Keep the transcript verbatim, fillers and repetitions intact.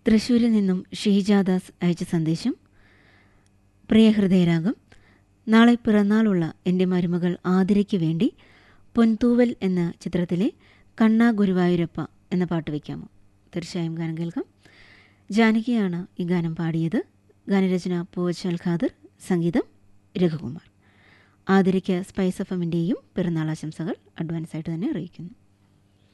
തൃശ്ശൂരിൽ നിന്നും ഷീജാദാസ് അയച്ച സന്ദേശം. പ്രിയ ഹൃദയരാഗം, നാളെ പിറന്നാളുള്ള എൻ്റെ മരുമകൾ ആതിരയ്ക്ക് വേണ്ടി പൊൻതൂവൽ എന്ന ചിത്രത്തിലെ കണ്ണാ ഗുരുവായൂരപ്പ എന്ന പാട്ട് വയ്ക്കാമോ? തീർച്ചയായും ഗാനം കേൾക്കാം. ജാനകിയാണ് ഈ ഗാനം പാടിയത്. ഗാനരചന പൂവച്ചാൽ ഖാദർ, സംഗീതം രഘുകുമാർ. ആതിരയ്ക്ക് സ്പൈസ് എഫ് എമ്മിൻ്റെയും പിറന്നാൾ ആശംസകൾ അഡ്വാൻസായിട്ട് തന്നെ അറിയിക്കുന്നു.